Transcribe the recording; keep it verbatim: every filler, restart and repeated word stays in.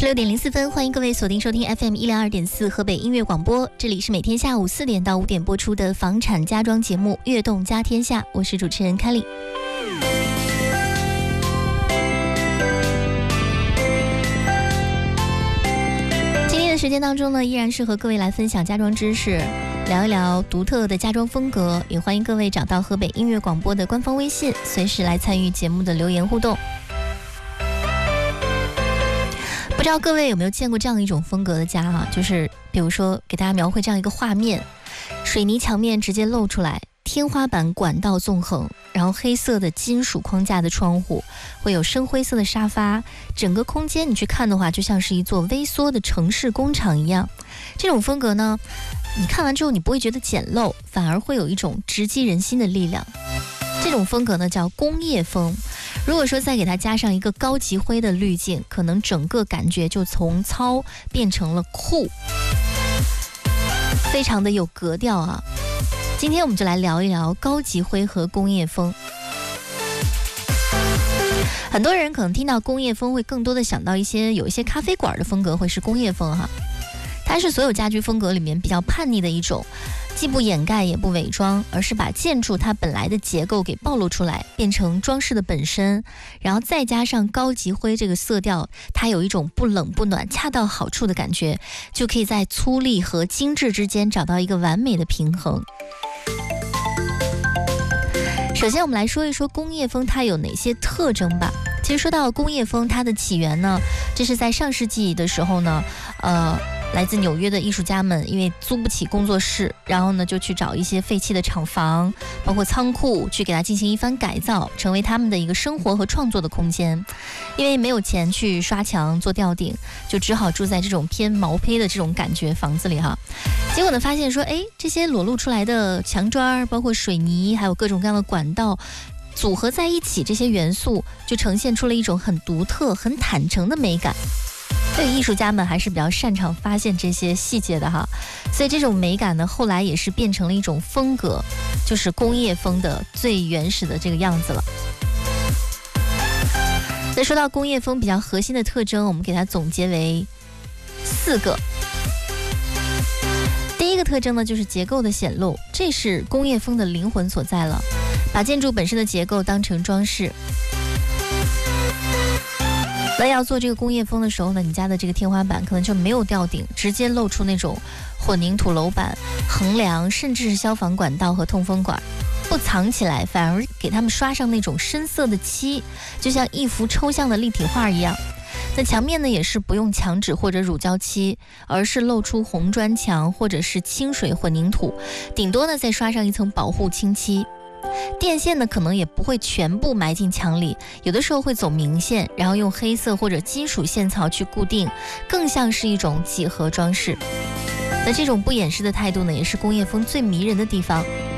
十六点零四分，欢迎各位锁定收听 F M 一零二点四河北音乐广播，这里是每天下午四点到五点播出的房产家装节目《悦动家天下》，我是主持人凯莉。今天的时间当中呢，依然是和各位来分享家装知识，聊一聊独特的家装风格，也欢迎各位找到河北音乐广播的官方微信，随时来参与节目的留言互动。不知道各位有没有见过这样一种风格的家啊？就是比如说给大家描绘这样一个画面，水泥墙面直接露出来，天花板管道纵横，然后黑色的金属框架的窗户，会有深灰色的沙发，整个空间你去看的话就像是一座微缩的城市工厂一样。这种风格呢，你看完之后你不会觉得简陋，反而会有一种直击人心的力量。这种风格呢叫工业风，如果说再给它加上一个高级灰的滤镜，可能整个感觉就从糙变成了酷，非常的有格调啊。今天我们就来聊一聊高级灰和工业风。很多人可能听到工业风会更多的想到一些有一些咖啡馆的风格会是工业风哈，它是所有家居风格里面比较叛逆的一种，既不掩盖也不伪装，而是把建筑它本来的结构给暴露出来，变成装饰的本身，然后再加上高级灰这个色调，它有一种不冷不暖恰到好处的感觉，就可以在粗粝和精致之间找到一个完美的平衡。首先我们来说一说工业风它有哪些特征吧。其实说到工业风，它的起源呢，这是在上世纪的时候呢，呃来自纽约的艺术家们因为租不起工作室，然后呢就去找一些废弃的厂房，包括仓库，去给它进行一番改造，成为他们的一个生活和创作的空间。因为没有钱去刷墙做吊顶，就只好住在这种偏毛坯的这种感觉房子里哈。结果呢发现说，哎，这些裸露出来的墙砖，包括水泥，还有各种各样的管道，组合在一起，这些元素就呈现出了一种很独特很坦诚的美感。所以艺术家们还是比较擅长发现这些细节的哈，所以这种美感呢，后来也是变成了一种风格，就是工业风的最原始的这个样子了。那说到工业风比较核心的特征，我们给它总结为四个。第一个特征呢，就是结构的显露，这是工业风的灵魂所在了，把建筑本身的结构当成装饰。那要做这个工业风的时候呢，你家的这个天花板可能就没有吊顶，直接露出那种混凝土楼板、横梁，甚至是消防管道和通风管，不藏起来，反而给他们刷上那种深色的漆，就像一幅抽象的立体画一样。那墙面呢，也是不用墙纸或者乳胶漆，而是露出红砖墙或者是清水混凝土，顶多呢再刷上一层保护清漆。电线呢可能也不会全部埋进墙里，有的时候会走明线，然后用黑色或者金属线槽去固定，更像是一种几何装饰。那这种不掩饰的态度呢，也是工业风最迷人的地方。